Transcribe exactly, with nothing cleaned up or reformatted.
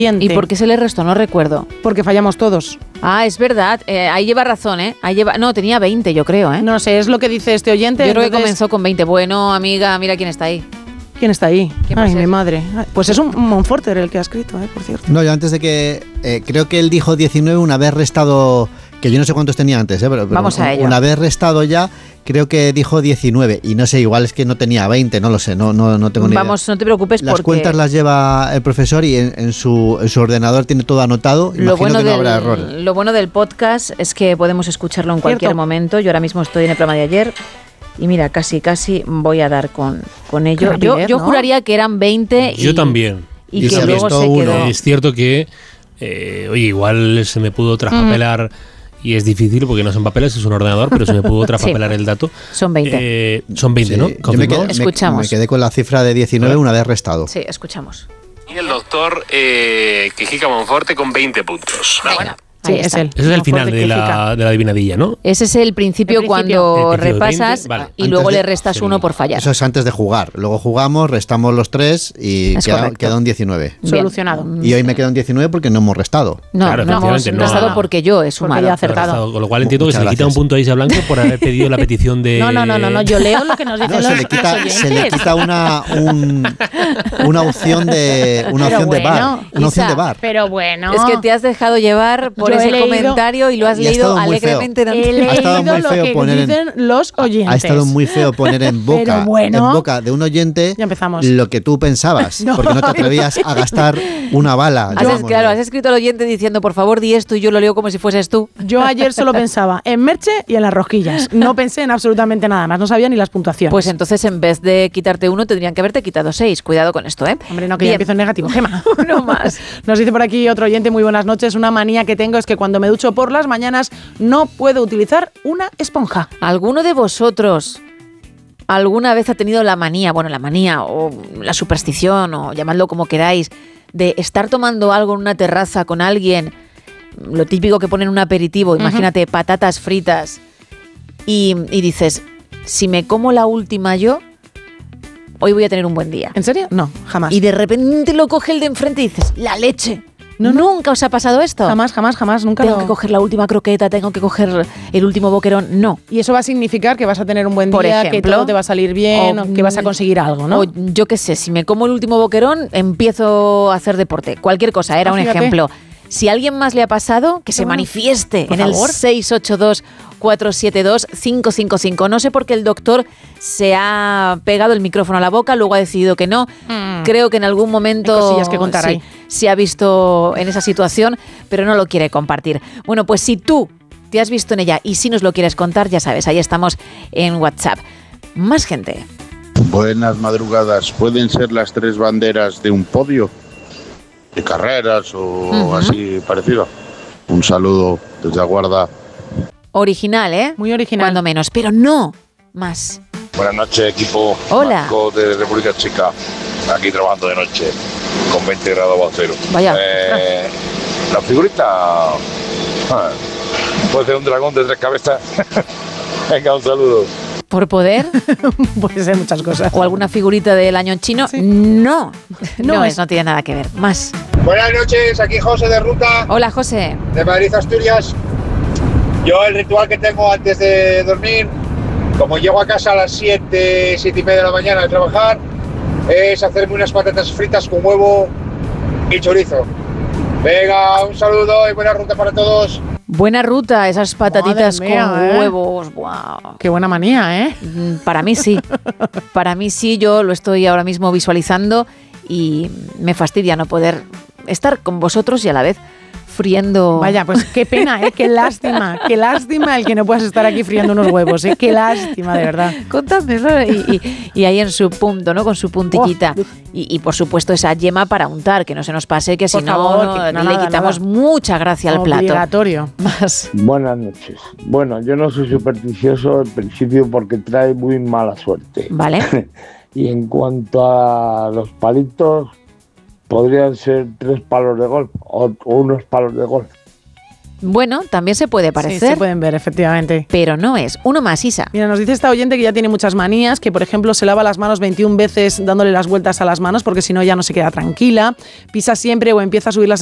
¿Y por qué se le restó? No recuerdo. Porque fallamos todos. Ah, es verdad. Eh, ahí lleva razón, ¿eh? Ahí lleva... No, tenía veinte, yo creo, ¿eh? No sé, es lo que dice este oyente. Yo entonces... creo que comenzó con veinte. Bueno, amiga, mira quién está ahí. ¿Quién está ahí? ¿Quién Ay, ser? mi madre. Pues es un Monforter el que ha escrito, ¿eh? Por cierto. No, yo antes de que... Eh, creo que él dijo diecinueve una vez restado... Que yo no sé cuántos tenía antes, ¿eh? Pero, pero Vamos a ello. Una vez restado ya, creo que dijo diecinueve. Y no sé, igual es que no tenía veinte, no lo sé, no, no, no tengo ni idea. Vamos, no te preocupes Las porque... cuentas las lleva el profesor y en, en, su, en su ordenador tiene todo anotado. Lo Imagino bueno, que no del, habrá error. lo bueno del podcast es que podemos escucharlo en cualquier Cierto. momento. Yo ahora mismo estoy en el programa de ayer y mira, casi, casi voy a dar con, con ello. Qué rapidez, Yo, yo ¿no? juraría que eran veinte y, Yo también. y Y que se luego restó se uno. quedó... Es cierto que, eh, oye, igual se me pudo traspapelar y es difícil porque no son papeles, es un ordenador, pero se me pudo traspapelar Sí. el dato. Son veinte. Eh, son veinte, Sí, ¿no? yo me ¿Confirmado? quedé, Escuchamos. Me, me quedé con la cifra de diecinueve una vez restado. Sí, escuchamos. Y el doctor eh, Quejica Monforte con veinte puntos. Venga, Sí, ahí es está. él. Ese es el final Monforte de que la, de la adivinadilla, ¿no? Ese es el principio, El principio. cuando El principio de repasas veinte, vale. y Antes luego de- le restas sí. uno por fallar. Eso es antes de jugar. Luego jugamos, restamos los tres y Es queda, correcto. queda un diecinueve. Bien. Solucionado. Y hoy me queda un diecinueve porque no hemos restado. No, Claro, no hemos efectivamente, no. restado porque yo he sumado. ya Pero acertado. restado, con lo cual entiendo que Muchas se le quita gracias. un punto a Isa Blanco por haber pedido la petición de... No, no, no, no, no, yo leo lo que nos dicen No, los, se le quita, los se le oyentes. quita una, un- una opción de una Pero opción de bar. bueno, Una opción Isa, de bar. Pero bueno. Es que te has dejado llevar por Yo he ese leído- comentario y lo has Y ha leído estado muy feo. alegremente. en He antena. Ha estado leído muy lo feo que poner en- dicen los oyentes. Ha estado muy feo poner en boca, Pero bueno. en boca de un oyente Ya empezamos. lo que tú pensabas, No. porque no te atrevías a gastar una bala. Has, digamos, claro, de- has escrito al oyente diciendo, por favor, di esto y yo lo leo como si fueses tú. Yo ayer solo pensaba en Merche y en las rosquillas. No pensé en absolutamente nada más. No sabía ni las puntuaciones. Pues entonces, en vez de quitarte uno, tendrían que haberte quitado seis. Cuidado con esto, ¿eh? Hombre, no, que ya Bien. empiezo en negativo. Gema. Uno más. Nos dice por aquí otro oyente, muy buenas noches. Una manía que tengo es que cuando me ducho por las mañanas no puedo utilizar una esponja. ¿Alguno de vosotros alguna vez ha tenido la manía, bueno, la manía o la superstición o llamadlo como queráis, de estar tomando algo en una terraza con alguien, lo típico que ponen un aperitivo, imagínate, patatas fritas, y, y dices, si me como la última yo, hoy voy a tener un buen día? ¿En serio? No, jamás. Y de repente lo coge el de enfrente y dices, la leche. No, no. ¿Nunca os ha pasado esto? Jamás, jamás, jamás. Nunca Tengo lo... que coger la última croqueta, tengo que coger el último boquerón. No. Y eso va a significar que vas a tener un buen Por día, que ejemplo, todo te va a salir bien, o, o que vas a conseguir algo, ¿no? O yo qué sé, si me como el último boquerón, empiezo a hacer deporte. Cualquier cosa, era Ah, un fíjate. ejemplo. Si a alguien más le ha pasado, que se bueno. manifieste Por en el favor. seis ocho dos, cuatro siete dos, cinco cinco cinco. No sé por qué el doctor se ha pegado el micrófono a la boca, luego ha decidido que no. Mm. Creo que en algún momento Hay cosillas que contar sí, ahí. se ha visto en esa situación, pero no lo quiere compartir. Bueno, pues si tú te has visto en ella y si nos lo quieres contar, ya sabes, ahí estamos en WhatsApp. Más gente. Buenas madrugadas. ¿Pueden ser las tres banderas de un podio? ¿De carreras o Ujú. así parecido? Un saludo desde Aguarda. Original, ¿eh? Muy original. Cuando menos, pero no más. Buenas noches, equipo. Hola. Marco de República Checa. Aquí trabajando de noche con veinte grados bajo cero. Vaya. Eh, la figurita... ah, puede ser un dragón de tres cabezas. Venga, un saludo. ¿Por poder? Puede ser muchas cosas. ¿O alguna figurita del año chino? Sí. No. No, No es, es. no tiene nada que ver. Más. Buenas noches, aquí José de Ruta, Hola, José. de Madrid, Asturias. Yo el ritual que tengo antes de dormir, como llego a casa a las siete, siete y media de la mañana a trabajar, es hacerme unas patatas fritas con huevo y chorizo. Venga, un saludo y buena ruta para todos. Buena ruta, esas patatitas Madre mía, con ¿eh? huevos. Wow. Qué buena manía, ¿eh? Mm, Para mí sí. Para mí sí, yo lo estoy ahora mismo visualizando y me fastidia no poder estar con vosotros y a la vez friendo. Vaya, pues qué pena, ¿eh? Qué lástima. Qué lástima el que no puedas estar aquí friendo unos huevos, ¿eh? Qué lástima, de verdad. Contadme, ¿no? y, y, y ahí en su punto, ¿no? Con su puntillita. Oh. Y, y por supuesto esa yema para untar, que no se nos pase, que si Por no, favor, no, que- no, le nada, quitamos nada. mucha gracia al plato. Obligatorio. Más. Buenas noches. Bueno, yo no soy supersticioso en principio porque trae muy mala suerte. Vale. Y en cuanto a los palitos, podrían ser tres palos de golf o, o unos palos de golf. Bueno, también se puede Sí, parecer, se pueden ver, efectivamente. pero no es. Uno más, Isa. Mira, nos dice esta oyente que ya tiene muchas manías, que por ejemplo se lava las manos veintiuna veces dándole las vueltas a las manos porque si no ya no se queda tranquila, pisa siempre o empieza a subir las